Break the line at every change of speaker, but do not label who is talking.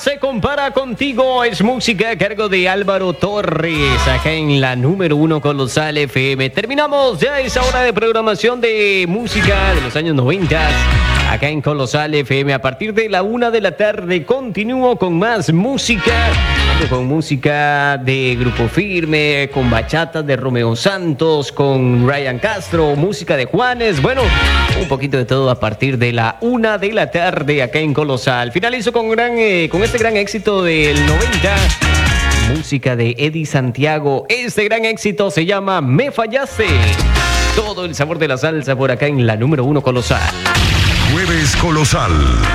se compara contigo. Es música a cargo de Álvaro Torres, acá en la número 1 Colosal FM. Terminamos ya esa hora de programación de música de los años 90. Acá en Colosal FM, a partir de la 1 de la tarde, continúo con más música. Con música de Grupo Firme, con bachatas de Romeo Santos, con Ryan Castro, música de Juanes. Bueno, un poquito de todo a partir de la 1 de la tarde acá en Colosal. Finalizo con este gran éxito del 90. Música de Eddie Santiago. Este gran éxito se llama Me Fallaste. Todo el sabor de la salsa por acá en la número 1 Colosal.
Jueves Colosal.